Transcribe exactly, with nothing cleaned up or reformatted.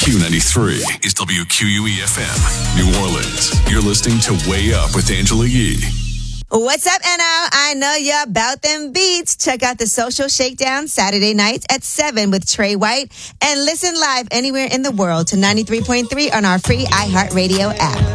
Q ninety-three is W Q U E F M, New Orleans. You're listening to Way Up with Angela Yee. What's up, N O? I know you're about them beats. Check out the Social Shakedown Saturday nights at seven with Trey White. And listen live anywhere in the world to ninety-three point three on our free iHeartRadio app.